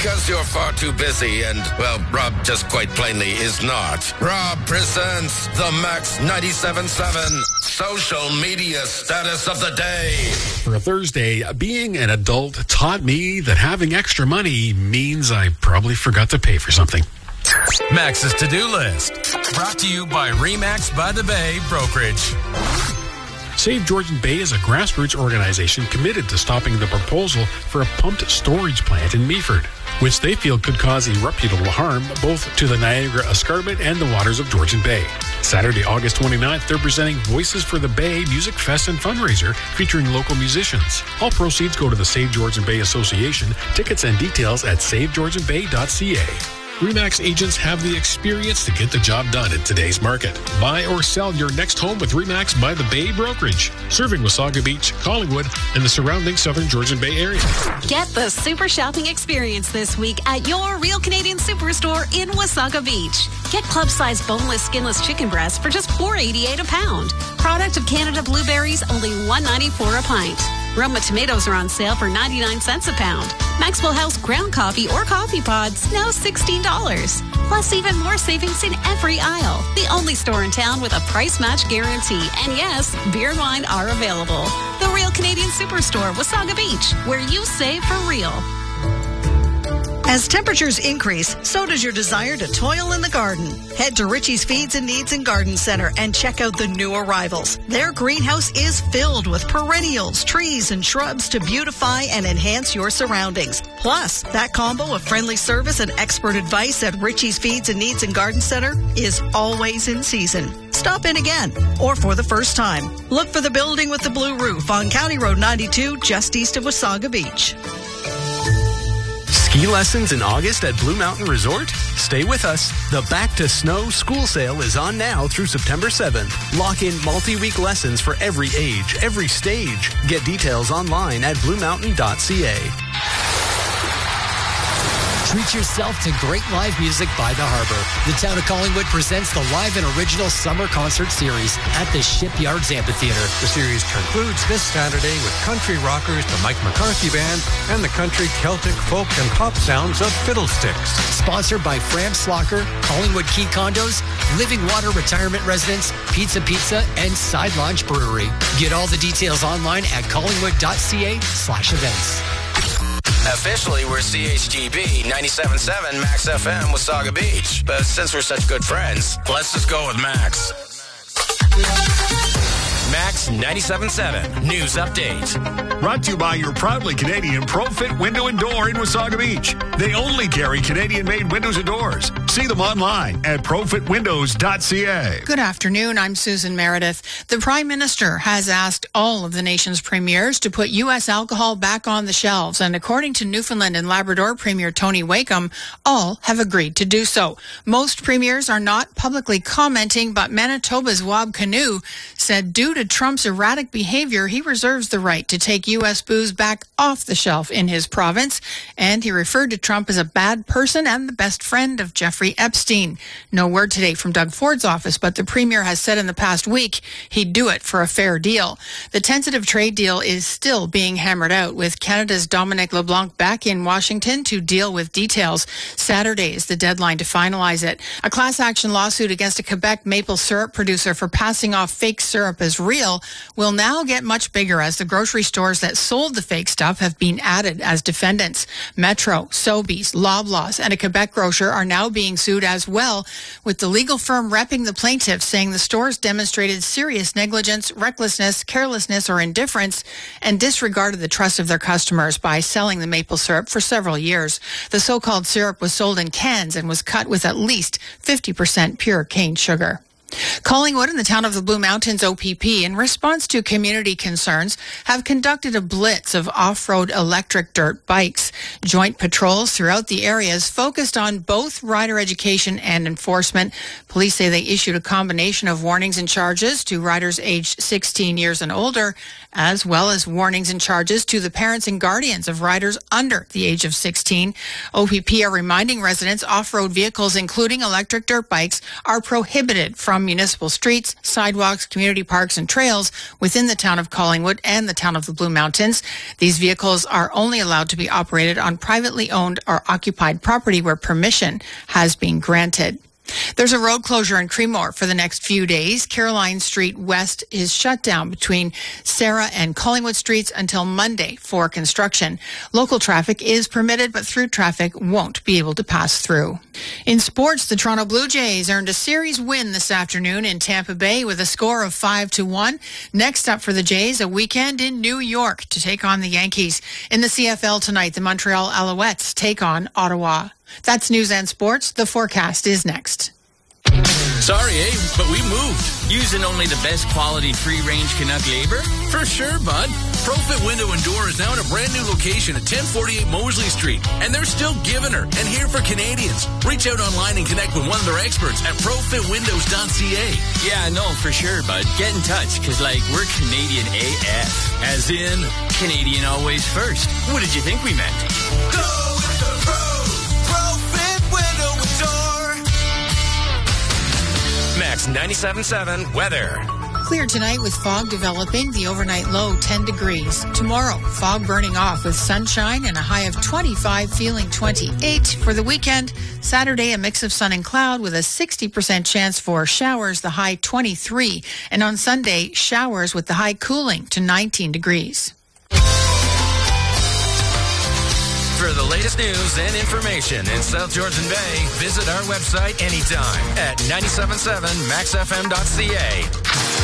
because you're far too busy and, well, Rob just quite plainly is not. Rob presents the Max 97.7 social media status of the day. For a Thursday, being an adult taught me that having extra money means I probably forgot to pay for something. Max's to-do list. Brought to you by RE/MAX by the Bay Brokerage. Save Georgian Bay is a grassroots organization committed to stopping the proposal for a pumped storage plant in Meaford, which they feel could cause irreparable harm both to the Niagara Escarpment and the waters of Georgian Bay. Saturday, August 29th, they're presenting Voices for the Bay Music Fest and Fundraiser featuring local musicians. All proceeds go to the Save Georgian Bay Association. Tickets and details at savegeorgianbay.ca. RE/MAX agents have the experience to get the job done in today's market. Buy or sell your next home with RE/MAX by the Bay Brokerage, serving Wasaga Beach, Collingwood, and the surrounding southern Georgian Bay area. Get the super shopping experience this week at your Real Canadian Superstore in Wasaga Beach. Get club-sized boneless, skinless chicken breasts for just $4.88 a pound. Product of Canada blueberries, only $1.94 a pint. Roma tomatoes are on sale for 99 cents a pound. Maxwell House ground coffee or coffee pods, now $16. Plus even more savings in every aisle. The only store in town with a price match guarantee. And yes, beer and wine are available. The Real Canadian Superstore, Wasaga Beach, where you save for real. As temperatures increase, so does your desire to toil in the garden. Head to Richie's Feeds and Needs and Garden Center and check out the new arrivals. Their greenhouse is filled with perennials, trees, and shrubs to beautify and enhance your surroundings. Plus, that combo of friendly service and expert advice at Richie's Feeds and Needs and Garden Center is always in season. Stop in again, or for the first time. Look for the building with the blue roof on County Road 92, just east of Wasaga Beach. Ski lessons in August at Blue Mountain Resort? Stay with us. The Back to Snow school sale is on now through September 7th. Lock in multi-week lessons for every age, every stage. Get details online at bluemountain.ca. Treat yourself to great live music by the Harbor. The town of Collingwood presents the live and original summer concert series at the Shipyards Amphitheater. The series concludes this Saturday with country rockers the Mike McCarthy Band and the country, Celtic, folk, and pop sounds of Fiddlesticks. Sponsored by Fram Slocker, Collingwood Key Condos, Living Water Retirement Residence, Pizza, and Side Launch Brewery. Get all the details online at collingwood.ca/events. Officially, we're CHGB 97.7 Max FM Wasaga Beach. But since we're such good friends, let's just go with Max. Max 97.7 News Update. Brought to you by your proudly Canadian ProFit Window and Door in Wasaga Beach. They only carry Canadian-made windows and doors. See them online at profitwindows.ca. Good afternoon. I'm Susan Meredith. The Prime Minister has asked all of the nation's premiers to put U.S. alcohol back on the shelves. And according to Newfoundland and Labrador Premier Tony Wakeham, all have agreed to do so. Most premiers are not publicly commenting, but Manitoba's Wab Kinew said due to Trump's erratic behavior, he reserves the right to take U.S. booze back off the shelf in his province. And he referred to Trump as a bad person and the best friend of Jeffrey Epstein. No word today from Doug Ford's office, but the Premier has said in the past week he'd do it for a fair deal. The tentative trade deal is still being hammered out, with Canada's Dominic LeBlanc back in Washington to deal with details. Saturday is the deadline to finalize it. A class action lawsuit against a Quebec maple syrup producer for passing off fake syrup as real will now get much bigger as the grocery stores that sold the fake stuff have been added as defendants. Metro, Sobeys, Loblaws, and a Quebec grocer are now being sued as well, with the legal firm repping the plaintiffs saying the stores demonstrated serious negligence, recklessness, carelessness, or indifference and disregarded the trust of their customers by selling the maple syrup for several years. The so-called syrup was sold in cans and was cut with at least 50% pure cane sugar. Collingwood and the town of the Blue Mountains OPP, in response to community concerns, have conducted a blitz of off-road electric dirt bikes. Joint patrols throughout the areas focused on both rider education and enforcement. Police say they issued a combination of warnings and charges to riders aged 16 years and older, as well as warnings and charges to the parents and guardians of riders under the age of 16. OPP are reminding residents off-road vehicles, including electric dirt bikes, are prohibited from from municipal streets, sidewalks, community parks, and trails within the town of Collingwood and the town of the Blue Mountains. These vehicles are only allowed to be operated on privately owned or occupied property where permission has been granted. There's a road closure in Creemore for the next few days. Caroline Street West is shut down between Sarah and Collingwood Streets until Monday for construction. Local traffic is permitted, but through traffic won't be able to pass through. In sports, the Toronto Blue Jays earned a series win this afternoon in Tampa Bay with a score of 5-1. Next up for the Jays, a weekend in New York to take on the Yankees. In the CFL tonight, the Montreal Alouettes take on Ottawa. That's news and sports. The forecast is next. Sorry, but we moved. Using only the best quality free-range Canuck labor? For sure, bud. Profit Window and Door is now in a brand new location at 1048 Moseley Street, and they're still giving her and here for Canadians. Reach out online and connect with one of their experts at profitwindows.ca. Yeah, no, for sure, bud. Get in touch, because, we're Canadian AF. As in, Canadian always first. What did you think we meant? Go with the pros. Profit Window and Door. Max 97.7 weather. Clear tonight with fog developing, the overnight low 10 degrees. Tomorrow, fog burning off with sunshine and a high of 25, feeling 28. For the weekend, Saturday, a mix of sun and cloud with a 60% chance for showers, the high 23. And on Sunday, showers with the high cooling to 19 degrees. For the latest news and information in South Georgian Bay, visit our website anytime at 977maxfm.ca.